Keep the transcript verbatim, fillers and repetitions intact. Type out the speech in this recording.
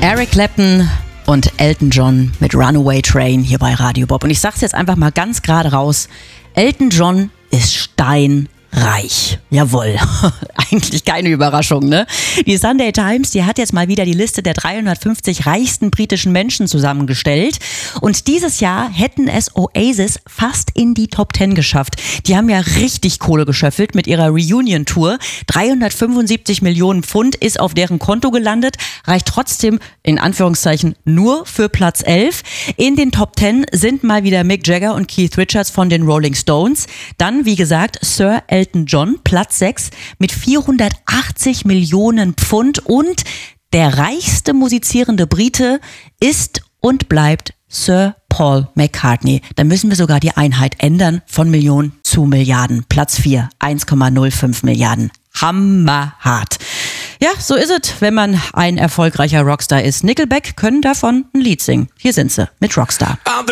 Eric Clapton und Elton John mit Runaway Train hier bei Radio Bob. Und ich sag's jetzt einfach mal ganz gerade raus. Elton John ist steinreich. Jawohl. Eigentlich keine Überraschung, ne? Die Sunday Times, die hat jetzt mal wieder die Liste der dreihundertfünfzig reichsten britischen Menschen zusammengestellt. Und dieses Jahr hätten es Oasis fast in die Top Ten geschafft. Die haben ja richtig Kohle geschöffelt mit ihrer Reunion-Tour. dreihundertfünfundsiebzig Millionen Pfund ist auf deren Konto gelandet, reicht trotzdem in Anführungszeichen nur für Platz elf. In den Top Ten sind mal wieder Mick Jagger und Keith Richards von den Rolling Stones. Dann, wie gesagt, Sir Elton John, Platz sechs mit vierhundertachtzig Millionen Pfund. Und der reichste musizierende Brite ist und bleibt Sir Paul McCartney. Da müssen wir sogar die Einheit ändern von Millionen zu Milliarden. Platz vier, eins Komma null fünf Milliarden. Hammerhart. Ja, so ist es, wenn man ein erfolgreicher Rockstar ist. Nickelback können davon ein Lied singen. Hier sind sie mit Rockstar. I'm the